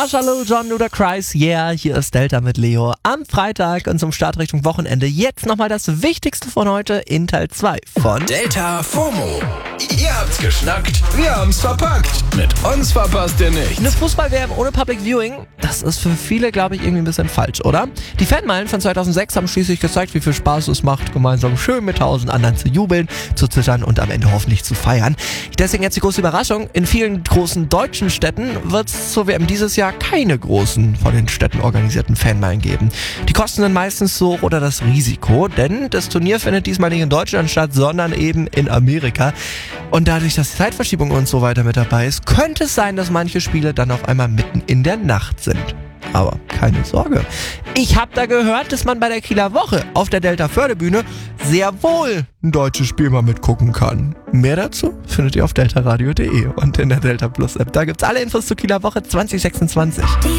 Marsha, Lil Jon, Luda Kreis, yeah, hier ist Delta mit Leo am Freitag und zum Start Richtung Wochenende. Jetzt nochmal das Wichtigste von heute in Teil 2 von Delta FOMO. Ihr habt's geschnackt, wir haben's verpackt. Mit uns verpasst ihr nichts. eine Fußball-WM ohne Public Viewing. Das ist für viele, glaube ich, irgendwie ein bisschen falsch, oder? Die Fanmeilen von 2006 haben schließlich gezeigt, wie viel Spaß es macht, gemeinsam schön mit 1000 anderen zu jubeln, zu zittern und am Ende hoffentlich zu feiern. Deswegen jetzt die große Überraschung. In vielen großen deutschen Städten wird es zur WM dieses Jahr keine großen von den Städten organisierten Fanmeilen geben. Die Kosten sind meistens so oder das Risiko, denn das Turnier findet diesmal nicht in Deutschland statt, sondern eben in Amerika. Und dadurch, dass die Zeitverschiebung und so weiter mit dabei ist, könnte es sein, dass manche Spiele dann auf einmal mitten in der Nacht sind. Aber keine Sorge. Ich habe da gehört, dass man bei der Kieler Woche auf der Delta-Förderbühne sehr wohl ein deutsches Spiel mal mitgucken kann. Mehr dazu findet ihr auf deltaradio.de und in der Delta Plus App. Da gibt's alle Infos zur Kieler Woche 2026.